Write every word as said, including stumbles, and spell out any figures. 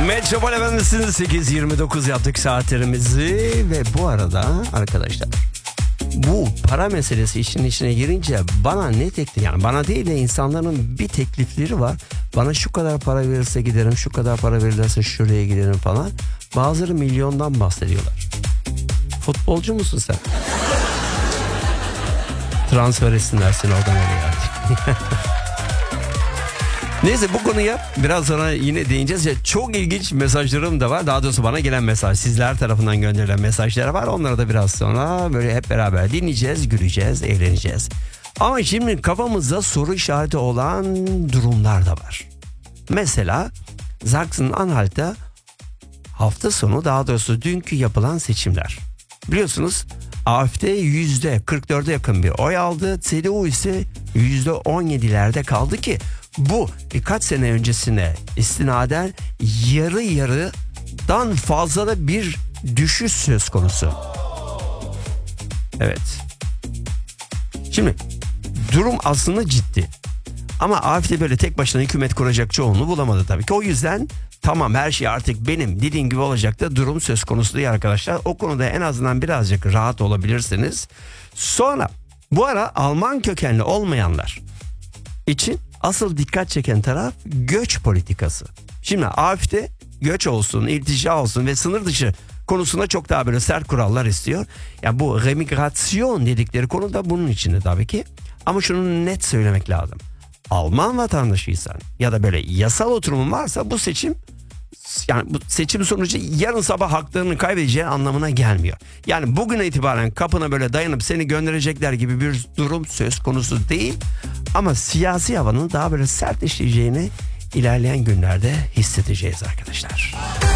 Metropol Efendisi'nin sekiz yirmi dokuz yaptık saatlerimizi ve bu arada arkadaşlar bu para meselesi işin içine girince bana ne teklif, yani bana değil de insanların bir teklifleri var. Bana şu kadar para verirse giderim, şu kadar para verirse şuraya giderim falan. Bazıları milyondan bahsediyorlar. Futbolcu musun sen? Transfer etsinler seni oradan oraya artık. Neyse, bu konuya biraz sonra yine değineceğiz. Ya, çok ilginç mesajlarım da var. Daha doğrusu bana gelen mesaj, sizler tarafından gönderilen mesajlar var. Onları da biraz sonra böyle hep beraber dinleyeceğiz, güleceğiz, eğleneceğiz. Ama şimdi kafamızda soru işareti olan durumlar da var. Mesela Sachsen-Anhalt'ta hafta sonu, daha doğrusu dünkü yapılan seçimler. Biliyorsunuz A F D yüzde kırk dörde yakın bir oy aldı. C D U ise yüzde on yedilerde kaldı ki bu birkaç sene öncesine istinaden yarı yarıdan fazla da bir düşüş söz konusu. Evet. Şimdi durum aslında ciddi. Ama A F D böyle tek başına hükümet kuracak çoğunluğu bulamadı tabii ki. O yüzden tamam, her şey artık benim dediğim gibi olacak da durum söz konusu değil arkadaşlar. O konuda en azından birazcık rahat olabilirsiniz. Sonra bu ara Alman kökenli olmayanlar için asıl dikkat çeken taraf göç politikası. Şimdi A F D göç olsun, iltica olsun ve sınır dışı konusunda çok daha böyle sert kurallar istiyor. Yani bu remigrasyon dedikleri konu da bunun içinde tabii ki. Ama şunu net söylemek lazım. Alman vatandaşıysan ya da böyle yasal oturumun varsa bu seçim, yani bu seçim sonucu yarın sabah haklarını kaybedeceğin anlamına gelmiyor. Yani bugüne itibaren kapına böyle dayanıp seni gönderecekler gibi bir durum söz konusu değil. Ama siyasi havanın daha böyle sert işleyeceğini ilerleyen günlerde hissedeceğiz arkadaşlar.